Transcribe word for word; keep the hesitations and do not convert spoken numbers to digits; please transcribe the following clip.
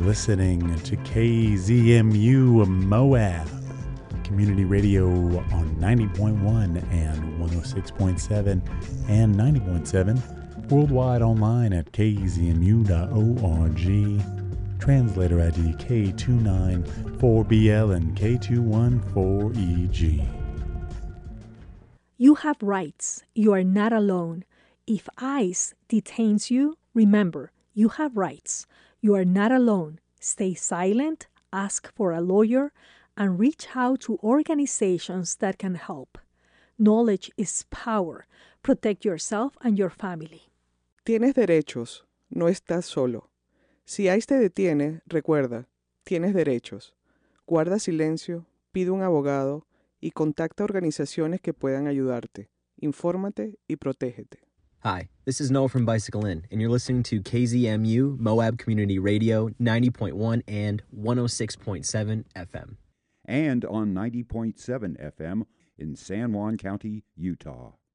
listening to K Z M U Moab Community Radio on ninety point one and one oh six point seven and ninety point seven. Worldwide online at k z m u dot org. Translator I D K two nine four B L and K two one four E G. You have rights. You are not alone. If ICE detains you, remember, you have rights. You are not alone. Stay silent, ask for a lawyer, and reach out to organizations that can help. Knowledge is power. Protect yourself and your family. Tienes derechos, no estás solo. Si ICE te detiene, recuerda, tienes derechos. Guarda silencio, pide un abogado y contacta organizaciones que puedan ayudarte. Infórmate y protégete. Hi, this is Noah from Bicycle Inn, and you're listening to K Z M U Moab Community Radio ninety point one and one oh six point seven F M. And on ninety point seven F M in San Juan County, Utah.